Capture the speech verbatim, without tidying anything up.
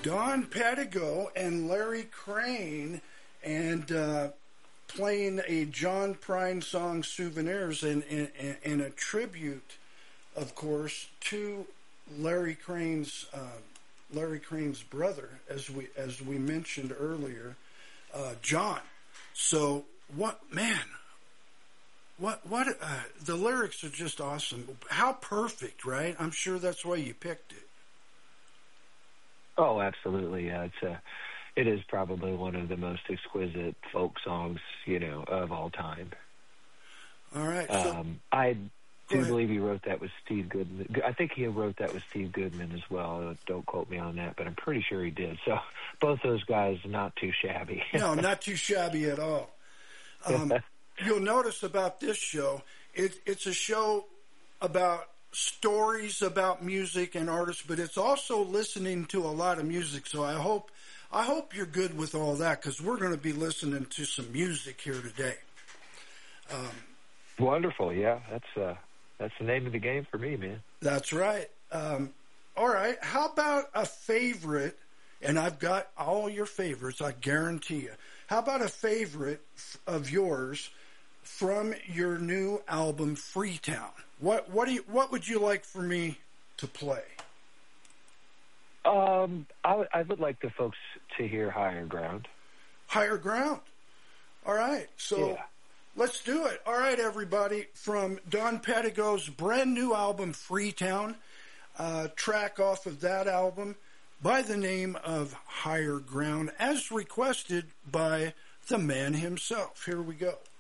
Don Padigo and Larry Crane, and uh, playing a John Prine song, Souvenirs, and, and, and a tribute, of course, to Larry Crane's uh, Larry Crane's brother, as we as we mentioned earlier, uh, John. So what, man? What what uh, the lyrics are just awesome. How perfect, right? I'm sure that's why you picked it. Oh, absolutely. Yeah, it's a, it is probably one of the most exquisite folk songs, you know, of all time. All right. So, um, I do believe he wrote that with Steve Goodman. I think he wrote that with Steve Goodman as well. Don't quote me on that, but I'm pretty sure he did. So both those guys, not too shabby. No, not too shabby at all. Um, you'll notice about this show, it, it's a show about stories about music and artists, but it's also listening to a lot of music. So I hope I hope you're good with all that, because we're going to be listening to some music here today. Um, Wonderful, yeah. That's uh, that's the name of the game for me, man. That's right. Um, all right. How about a favorite? And I've got all your favorites, I guarantee you. How about a favorite of yours from your new album, Freetown? What what do you, what would you like for me to play? Um, I, w- I would like the folks to hear Higher Ground. Higher Ground. All right. So yeah. Let's do it. All right, everybody. From Don Padigo's brand new album, Freetown, uh, track off of that album by the name of Higher Ground, as requested by the man himself. Here we go.